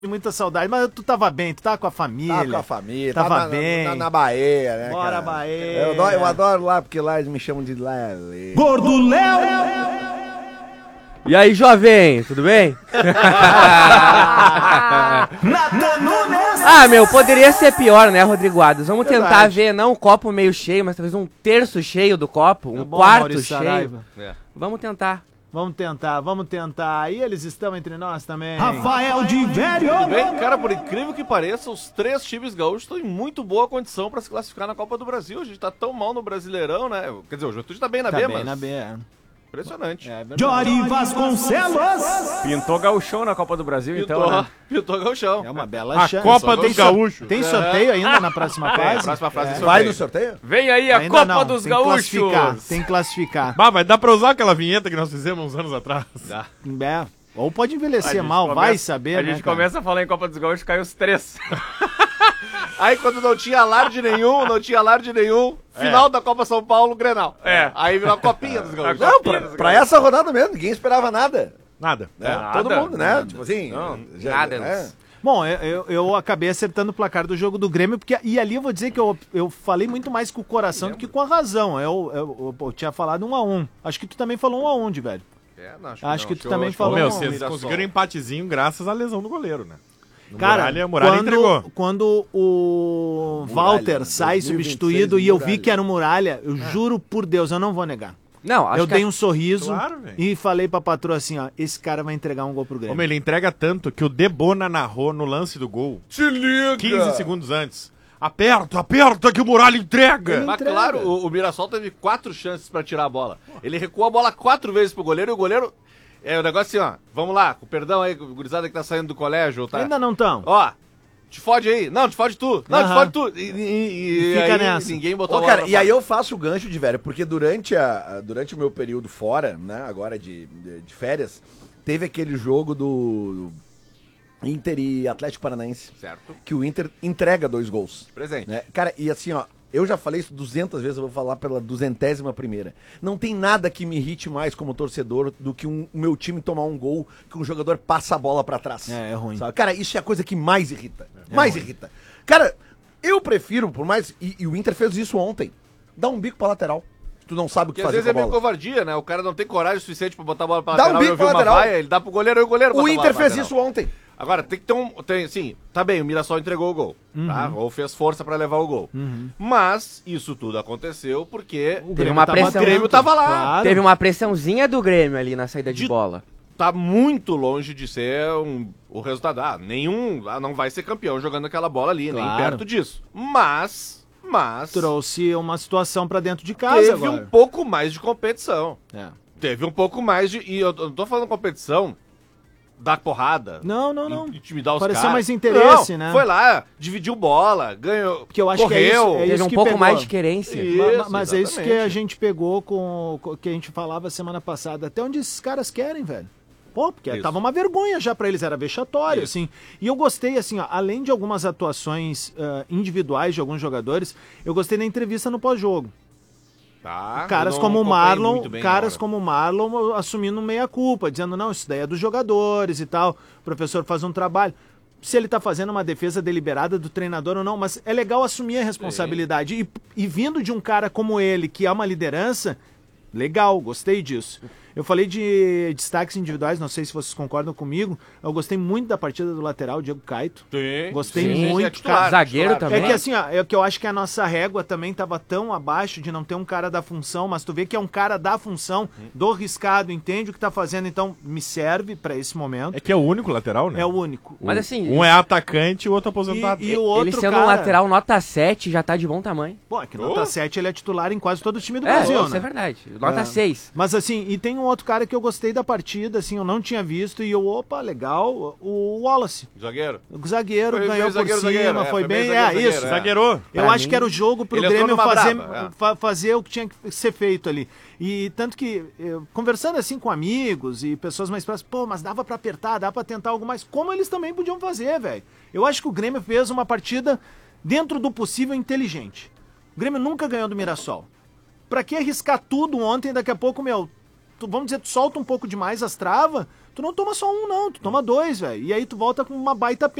Muita saudade, mas tu tava bem, tu tava com a família. Tava com a família, tava bem. Na Bahia, né? Bora, cara? Bahia. Eu adoro lá, porque lá eles me chamam de Lele. Gordo Léo! E aí, jovem, tudo bem? Nathan Nunes! Ah, meu, poderia ser pior, né, Rodrigo Adams? Vamos tentar Verdade. ver, não um copo meio cheio, mas talvez um terço cheio do copo, um bom, quarto Maurício cheio. Saraiva. Vamos tentar. Vamos tentar. E eles estão entre nós também. Rafael de Velho. Tudo bem, cara, por incrível que pareça, os 3 times gaúchos estão em muito boa condição pra se classificar na Copa do Brasil. A gente tá tão mal no Brasileirão, né? Quer dizer, o Juventude tá bem na Tá B, bem mas... na B, é. Impressionante. É verdade. Jory Vasconcelos. Pintou gauchão na Copa do Brasil, então, Pintou, né? pintou gauchão. É uma bela A chance. Copa Tem dos Gaúchos. Tem sorteio ainda na próxima fase? Próxima frase é Vai sorteio. no sorteio? Vem aí a Ainda Copa não, dos tem que classificar, Gaúchos. tem que classificar. Bah, vai dar pra usar aquela vinheta que nós fizemos uns anos atrás. É. Ou pode A envelhecer gente mal, começa- vai saber, A né, gente cara? começa a falar em Copa dos Gaúchos, cai os 3. Aí quando não tinha alarde nenhum, final da Copa São Paulo, Grenal. É. Aí virou a copinha dos gaúchos. Não, pra essa rodada mesmo, ninguém esperava nada. Nada. Né? Nada. Todo mundo, né? Tipo assim. nada. Bom, eu acabei acertando o placar do jogo do Grêmio, porque, e ali eu vou dizer que eu falei muito mais com o coração do que com a razão. Eu tinha falado 1-1. Acho que tu também falou 1-1, de velho. Acho que tu também falou. Meu, Ô, vocês Mirassol. conseguiram um empatezinho graças à lesão do goleiro, né? No Cara, Muralha entregou. quando o Muralha, Walter sai 2026 substituído e eu vi Muralha. que era o Muralha, eu juro por Deus, eu não vou negar. Não, acho Eu que dei um sorriso Claro, velho. e falei pra patroa assim, ó, esse cara vai entregar um gol pro Ô, Grêmio. meu, ele entrega tanto que o Debona narrou no lance do gol, Se liga! 15 segundos antes. Aperta que o Muralha entrega! Mas entrega. claro, o Mirassol teve 4 chances pra tirar a bola. Ele recuou a bola 4 vezes pro goleiro e o goleiro... É o negócio assim, ó. Vamos lá, com perdão aí, gurizada que tá saindo do colégio, tá? Ainda não tão. Ó, te fode aí. Não, te fode tu. Não, te Aham. fode tu. E Fica aí nessa. ninguém botou Ô, a bola cara, pra e aí fora. eu faço o gancho de velho, porque durante o meu período fora, né, agora de férias, teve aquele jogo do Inter e Atlético Paranaense, Certo. que o Inter entrega 2 gols. Presente. Né? Cara, e assim, ó, eu já falei isso 200 vezes, eu vou falar pela 201ª. Não tem nada que me irrite mais como torcedor do que o meu time tomar um gol que um jogador passa a bola pra trás. É ruim. Sabe? Cara, isso é a coisa que mais irrita. Irrita. Cara, eu prefiro, por mais... E o Inter fez isso ontem. Dá um bico pra lateral. Tu não sabe o que Porque às fazer vezes com é a meio bola. covardia, né? O cara não tem coragem suficiente pra botar a bola pra Dá um lateral e bico ouvir pra uma lateral. vaia, ele dá pro goleiro e o goleiro O bota a bola Inter pra fez lateral. isso ontem. Agora, tem que ter sim, tá bem, o Mirassol entregou o gol, tá? Ou fez força pra levar o gol. Mas isso tudo aconteceu porque Teve uma pressão. o Grêmio tava lá. Claro. Teve uma pressãozinha do Grêmio ali na saída de De- bola. Tá muito longe de ser o resultado. Não vai ser campeão jogando aquela bola ali, nem Claro. perto disso. Mas Trouxe uma situação pra dentro de casa teve agora. um pouco mais de competição. É. Teve um pouco mais de... E eu não tô falando competição dar porrada. Não. Intimidar os Pareceu caras. mais interesse, Não, né? Foi lá, dividiu bola, ganhou, Porque eu acho que é isso, correu. é Teve um que pouco pegou. mais de querência. Isso, Mas é isso que exatamente. a gente pegou com o que a gente falava semana passada. Até onde esses caras querem, velho. Pô, porque Isso. tava uma vergonha já pra eles, era vexatório, Isso. assim. E eu gostei, assim, ó, além de algumas atuações individuais de alguns jogadores, eu gostei da entrevista no pós-jogo. Tá, Caras eu não como o acompanhei Marlon, muito bem na hora. assumindo meia-culpa, dizendo, não, isso daí é dos jogadores e tal, o professor faz um trabalho. Se ele tá fazendo uma defesa deliberada do treinador ou não, mas é legal assumir a responsabilidade. E vindo de um cara como ele, que é uma liderança, legal, gostei disso. Eu falei de destaques individuais, não sei se vocês concordam comigo, eu gostei muito da partida do lateral, Diego Caito. Sim, Gostei sim, muito, é titular, cara. Zagueiro titular. também. É que assim, ó, é que eu acho que a nossa régua também tava tão abaixo de não ter um cara da função, mas tu vê que é um cara da função, do riscado, entende o que tá fazendo, então me serve pra esse momento. É que é o único lateral, né? É o único. Mas assim, Um é atacante e o outro aposentado. E o outro ele sendo cara, um lateral nota 7 já tá de bom tamanho. Pô, é que nota 7 ele é titular em quase todo o time do É, Brasil, isso né? é verdade. Nota 6. Mas assim, e tem um outro cara que eu gostei da partida, assim, eu não tinha visto, e eu, opa, legal, o Wallace. Zagueiro. O zagueiro Foi ganhou bem zagueiro, por cima, zagueiro, foi foi bem, bem zagueiro, isso. zagueiro, Zagueirou. Eu Pra acho mim, que era o jogo pro ele entrou Grêmio numa fazer, braba, fazer o que tinha que ser feito ali. E tanto que, conversando assim com amigos e pessoas mais próximas, pô, mas dava pra apertar, dava pra tentar algo mais, como eles também podiam fazer, velho. Eu acho que o Grêmio fez uma partida dentro do possível inteligente. O Grêmio nunca ganhou do Mirassol. Pra que arriscar tudo ontem, daqui a pouco, meu, vamos dizer, tu solta um pouco demais as travas, tu não toma só um, não. Tu toma dois, velho. E aí tu volta com uma baita